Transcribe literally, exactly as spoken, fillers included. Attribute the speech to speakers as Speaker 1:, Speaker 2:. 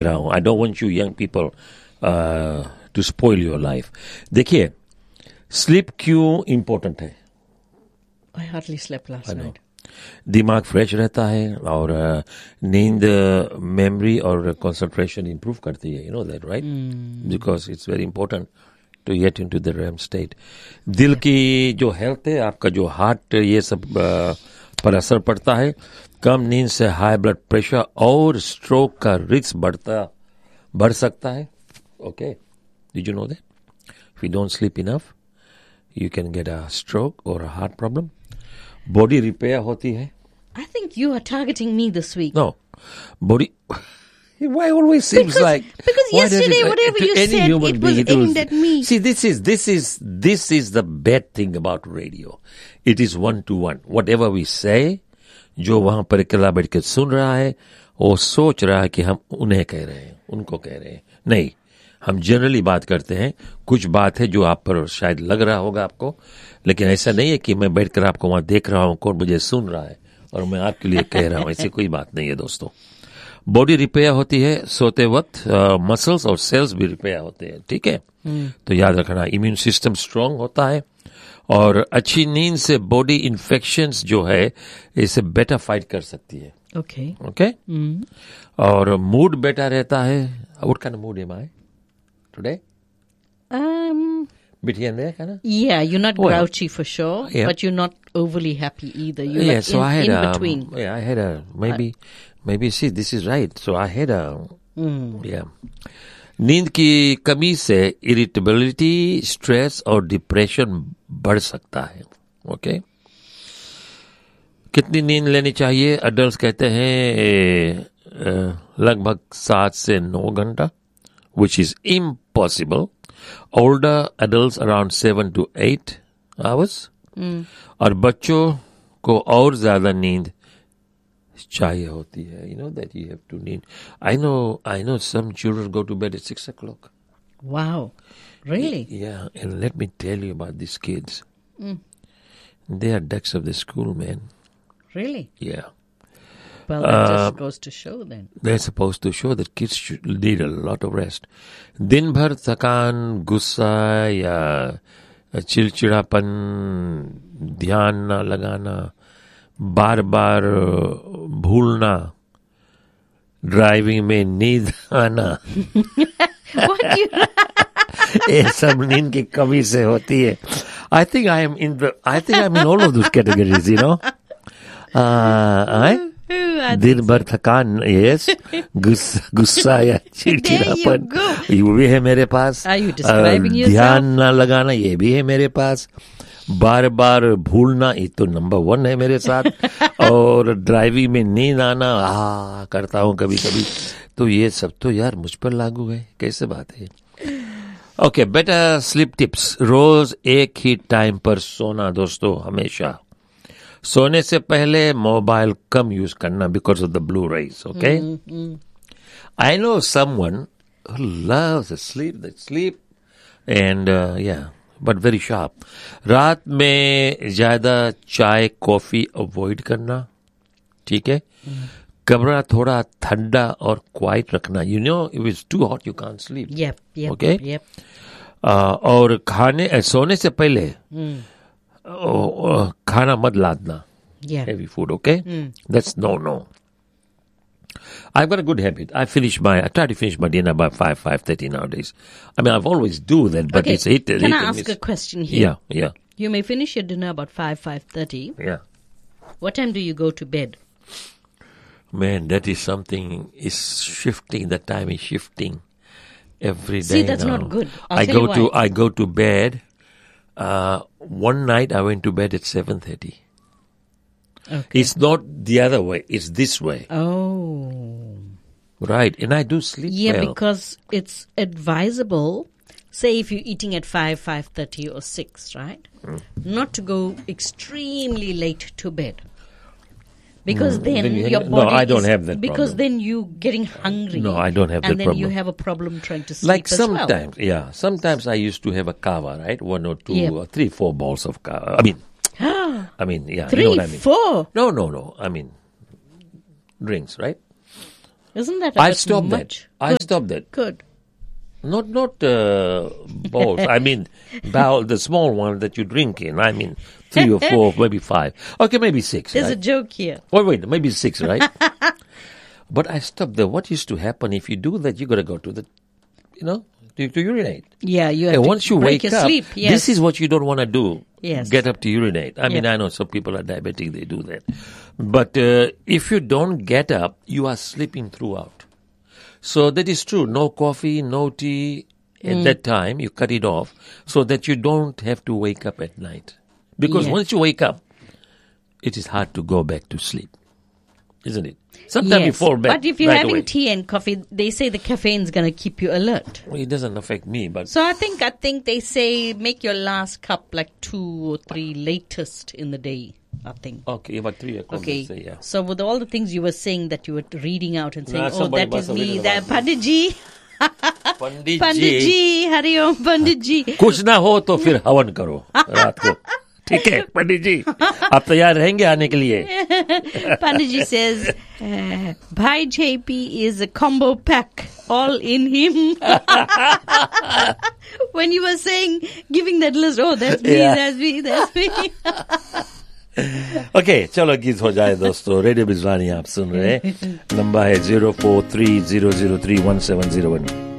Speaker 1: I don't want you young people uh, to spoil your life. देखिए, sleep क्यों important है?
Speaker 2: I hardly slept last night.
Speaker 1: दिमाग fresh रहता है और नींद मेमोरी और कंसंट्रेशन इंप्रूव करती है. You know that, right? Mm. Because it's very important to get into the R E M state. दिल की जो हेल्थ है, आपका जो हार्ट, ये सब पर असर पड़ता है. कम नींद से हाई ब्लड प्रेशर और स्ट्रोक का रिस्क बढ़ता बढ़ सकता है. Okay, did you know that? If you don't sleep enough, you can get a stroke or a heart problem. Body repair होती है.
Speaker 2: I think you are targeting me this week.
Speaker 1: No, body. Why always seems
Speaker 2: because,
Speaker 1: like
Speaker 2: because yesterday
Speaker 1: it,
Speaker 2: whatever
Speaker 1: to
Speaker 2: you
Speaker 1: any
Speaker 2: said
Speaker 1: human
Speaker 2: it was
Speaker 1: being,
Speaker 2: aimed at me.
Speaker 1: See, this is this is this is the bad thing about radio. It is one to one. Whatever we say, जो वहाँ पर अकेला बैठ के सुन रहा है, वो सोच रहा है कि हम उन्हें कह रहे हैं, उनको कह रहे हैं. नहीं, हम जनरली बात करते हैं. कुछ बात है जो आप पर शायद लग रहा होगा आपको, लेकिन ऐसा नहीं है कि मैं बैठकर आपको वहां देख रहा हूं, कौन मुझे सुन रहा है और मैं आपके लिए कह रहा हूं. ऐसी कोई बात नहीं है दोस्तों. बॉडी रिपेयर होती है सोते वक्त, मसल्स और सेल्स भी रिपेयर होते हैं. ठीक है, hmm. तो याद रखना, इम्यून सिस्टम स्ट्रांग होता है और अच्छी नींद से बॉडी इन्फेक्शंस जो है इसे बेटर फाइट कर सकती है.
Speaker 2: ओके
Speaker 1: ओके और मूड बेटर रहता है. What kind of mood M I today?
Speaker 2: Um,
Speaker 1: Bit here and there, kind of?
Speaker 2: Yeah, you're not
Speaker 1: well,
Speaker 2: grouchy for sure,
Speaker 1: yeah.
Speaker 2: but you're not overly happy either. You're
Speaker 1: yeah,
Speaker 2: like
Speaker 1: so
Speaker 2: in,
Speaker 1: I had
Speaker 2: in
Speaker 1: a,
Speaker 2: between.
Speaker 1: Yeah, I had a, maybe, uh, maybe, see, this is right. So I had a,
Speaker 2: mm.
Speaker 1: yeah. नींद की कमी से irritability, stress और depression बढ़ सकता है. Okay, कितनी नींद लेनी चाहिए? अडल्ट कहते हैं लगभग सात से नौ घंटा, which is impossible. Older adults around seven to eight hours.
Speaker 2: Mm.
Speaker 1: और बच्चों को और ज्यादा नींद चाहिए होती है. You know that you have to need. I know, I know some children go to bed at six o'clock.
Speaker 2: Wow, really?
Speaker 1: Yeah, and let me tell you about these kids.
Speaker 2: Mm.
Speaker 1: They are ducks of the school, man.
Speaker 2: Really?
Speaker 1: Yeah.
Speaker 2: Well, that
Speaker 1: uh,
Speaker 2: just goes to show then.
Speaker 1: They're supposed to show that kids should need a lot of rest. दिन भर थकान, गुस्सा या चिड़चिड़ापन, ध्यान ना लगाना, बार बार भूलना, ड्राइविंग में नींद आना, ये सब नींद की कमी से होती है. I think I am in the. I think I'm in all of those categories. You know. Uh, I. दिन भर थकान, यस, गुस्सा या चिड़चिड़ापन, ये भी है मेरे पास. ध्यान ना लगाना, ये भी है मेरे पास. बार बार भूलना, ये तो नंबर वन है मेरे साथ. और ड्राइविंग में नींद आना, आ करता हूँ कभी कभी. तो ये सब तो यार मुझ पर लागू है. कैसे बात है? Okay, better sleep tips. रोज एक ही टाइम पर सोना दोस्तों, हमेशा. सोने से पहले मोबाइल कम यूज करना because of the blue rays. Okay,
Speaker 2: mm-hmm.
Speaker 1: I know someone who loves to sleep. They sleep and uh, yeah, but very sharp. रात में ज्यादा चाय कॉफी अवॉइड करना. ठीक है, कमरा थोड़ा ठंडा और क्वाइट रखना. You know, if it's too hot, you can't sleep.
Speaker 2: Yep, yep,
Speaker 1: okay?
Speaker 2: Yep.
Speaker 1: Uh, और खाने सोने से पहले
Speaker 2: mm.
Speaker 1: uh, खाना मत लादना.
Speaker 2: Yeah.
Speaker 1: Heavy food, okay?
Speaker 2: Mm.
Speaker 1: That's no, no. I've got a good habit. I finish my, I try to finish my dinner by five, five thirty nowadays. I mean, I've always do that, but
Speaker 2: okay.
Speaker 1: it's hit.
Speaker 2: Can
Speaker 1: hit
Speaker 2: I ask
Speaker 1: miss.
Speaker 2: a question here?
Speaker 1: Yeah, yeah.
Speaker 2: You may finish your dinner about five, five thirty.
Speaker 1: Yeah.
Speaker 2: What time do you go to bed?
Speaker 1: Man, that is something is shifting. The time is shifting every day.
Speaker 2: See, that's
Speaker 1: now.
Speaker 2: not good. I'll
Speaker 1: I
Speaker 2: tell
Speaker 1: go
Speaker 2: you why.
Speaker 1: to I go to bed. Uh, one night I went to bed at seven thirty.
Speaker 2: Okay.
Speaker 1: It's not the other way. It's this way.
Speaker 2: Oh.
Speaker 1: Right, and I do sleep
Speaker 2: yeah,
Speaker 1: well.
Speaker 2: Yeah, because it's advisable. Say if you're eating at five, five thirty, or six, right?
Speaker 1: Mm.
Speaker 2: Not to go extremely late to bed. Because
Speaker 1: mm,
Speaker 2: then,
Speaker 1: then you,
Speaker 2: your body
Speaker 1: no, I don't
Speaker 2: is,
Speaker 1: have that
Speaker 2: because
Speaker 1: problem.
Speaker 2: then you getting hungry.
Speaker 1: No, I don't have that
Speaker 2: problem. And then
Speaker 1: problem.
Speaker 2: you have a problem trying to sleep
Speaker 1: like
Speaker 2: as
Speaker 1: sometimes,
Speaker 2: well.
Speaker 1: yeah. Sometimes I used to have a kava, right? One or two,
Speaker 2: yep.
Speaker 1: or three, four balls of kava. I mean, I mean, yeah.
Speaker 2: Three,
Speaker 1: you know what I mean.
Speaker 2: four?
Speaker 1: No, no, no. I mean, drinks, right?
Speaker 2: Isn't that a
Speaker 1: I
Speaker 2: bit
Speaker 1: stopped that.
Speaker 2: much?
Speaker 1: I
Speaker 2: Good.
Speaker 1: stopped that.
Speaker 2: Good.
Speaker 1: Not not uh, bowls. I mean, bowl, the small one that you drink in. I mean, three or four, maybe five. Okay, maybe six.
Speaker 2: There's
Speaker 1: right?
Speaker 2: a joke here.
Speaker 1: Wait, wait, maybe six, right? But I stopped there. What used to happen if you do that? You got to go to the, you know, to, to urinate.
Speaker 2: Yeah, you have
Speaker 1: And
Speaker 2: to
Speaker 1: once you
Speaker 2: break
Speaker 1: wake
Speaker 2: your
Speaker 1: up,
Speaker 2: sleep. Yes.
Speaker 1: this is what you don't want to do.
Speaker 2: Yes.
Speaker 1: Get up to urinate. I mean,
Speaker 2: Yeah.
Speaker 1: I know some people are diabetic; they do that. But uh, if you don't get up, you are sleeping throughout. So that is true. No coffee, no tea. At
Speaker 2: Mm.
Speaker 1: that time, you cut it off so that you don't have to wake up at night. Because
Speaker 2: Yeah.
Speaker 1: once you wake up, it is hard to go back to sleep, isn't it? Sometimes you
Speaker 2: Yes.
Speaker 1: fall back
Speaker 2: But if you're
Speaker 1: right
Speaker 2: having
Speaker 1: away.
Speaker 2: tea and coffee, they say the caffeine's going to keep you alert.
Speaker 1: Well, it doesn't affect me, but
Speaker 2: So I think I think they say make your last cup like two or three latest in the day. I think.
Speaker 1: okay, about three o'clock.
Speaker 2: Okay.
Speaker 1: Let's say, yeah.
Speaker 2: So with all the things you were saying that you were reading out and saying,
Speaker 1: Nah,
Speaker 2: oh,
Speaker 1: somebody
Speaker 2: that
Speaker 1: must
Speaker 2: is
Speaker 1: have
Speaker 2: me,
Speaker 1: written
Speaker 2: that
Speaker 1: about me.
Speaker 2: Pandit ji,
Speaker 1: Pandit
Speaker 2: Pandit
Speaker 1: ji
Speaker 2: ji, Hari Om, Pandit ji.
Speaker 1: कुछ ना हो तो फिर हवन करो रात को ठीक है पंडित जी आप तैयार रहेंगे आने के लिए
Speaker 2: Pandit ji says, uh, Bhai J P is a combo pack, all in him. When you were saying, giving that list, oh, that's me,
Speaker 1: Yeah.
Speaker 2: that's me, that's me.
Speaker 1: Okay चलो गीत हो जाए दोस्तों रेडियो बिजवानी आप सुन रहे हैं number है zero four three zero zero three one seven zero one